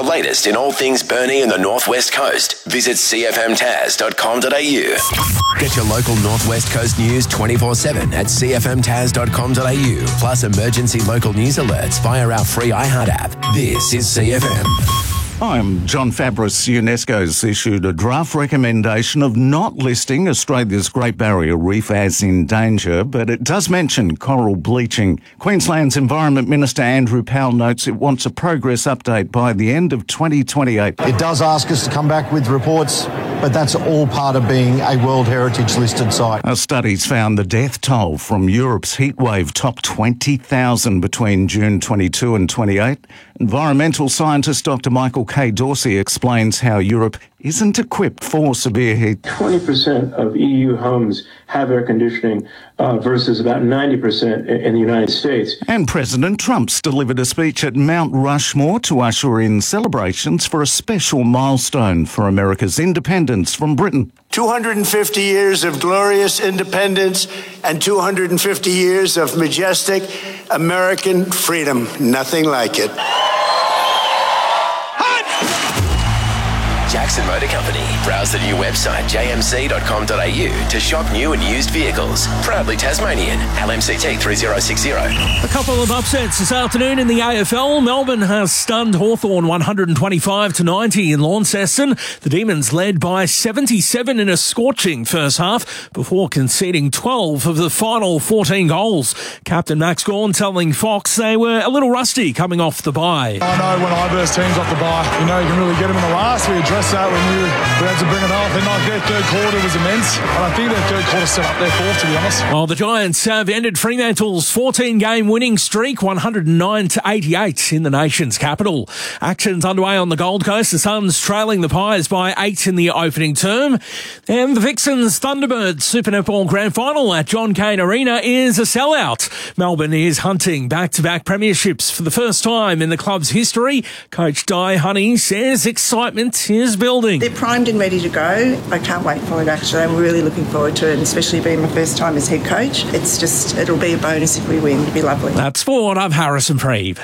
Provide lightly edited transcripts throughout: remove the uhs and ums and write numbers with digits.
latest in all things Burnie and the Northwest Coast, visit cfmtaz.com.au. Get your local Northwest Coast news 24/7 at cfmtaz.com.au, plus emergency local news alerts via our free iHeart app. This is CFM. I'm John Fabris. UNESCO's issued a draft recommendation of not listing Australia's Great Barrier Reef as in danger, but it does mention coral bleaching. Queensland's Environment Minister Andrew Powell notes it wants a progress update by the end of 2028. It does ask us to come back with reports, but that's all part of being a World Heritage listed site. Our studies found the death toll from Europe's heatwave topped 20,000 between June 22 and 28. Environmental scientist Dr. Michael K. Dorsey explains how Europe isn't equipped for severe heat. 20% of EU homes have air conditioning versus about 90% in the United States. And President Trump's delivered a speech at Mount Rushmore to usher in celebrations for a special milestone for America's independence from Britain. 250 years of glorious independence and 250 years of majestic American freedom. Nothing like it. Jackson Motor Company. Browse the new website jmc.com.au to shop new and used vehicles. Proudly Tasmanian. LMCT 3060. A couple of upsets this afternoon in the AFL. Melbourne has stunned Hawthorn 125-90 in Launceston. The Demons led by 77 in a scorching first half before conceding 12 of the final 14 goals. Captain Max Gawn telling Fox they were a little rusty coming off the bye. I know when I burst teams off the bye, you know you can really get them in the last. We addressed that. We knew we had to bring it off. And their third quarter was immense. And I think their third quarter set up their fourth, to be honest. Well, the Giants have ended Fremantle's 14-game winning streak, 109-88 in the nation's capital. Action's underway on the Gold Coast. The Suns trailing the Pies by 8 in the opening term. And the Vixens Thunderbirds Super Netball Grand Final at John Cain Arena is a sellout. Melbourne is hunting back-to-back premierships for the first time in the club's history. Coach Di Honey says excitement is building. They're primed and ready to go. I can't wait for it, actually. I'm really looking forward to it, and especially being my first time as head coach. It'll be a bonus if we win. It'll be lovely. That's Sport. I'm Harrison Preeve.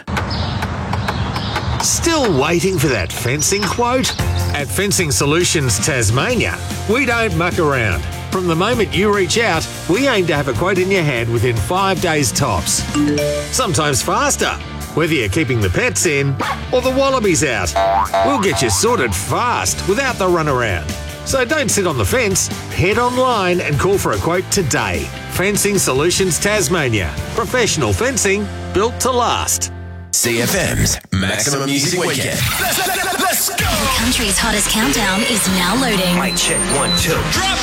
Still waiting for that fencing quote? At Fencing Solutions Tasmania, we don't muck around. From the moment you reach out, we aim to have a quote in your hand within 5 days tops. Sometimes faster. Whether you're keeping the pets in or the wallabies out, we'll get you sorted fast without the runaround. So don't sit on the fence, head online and call for a quote today. Fencing Solutions Tasmania. Professional fencing built to last. CFM's Maximum Music Weekend. Let's go! The country's hottest countdown is now loading. Mic check 1, 2. Drop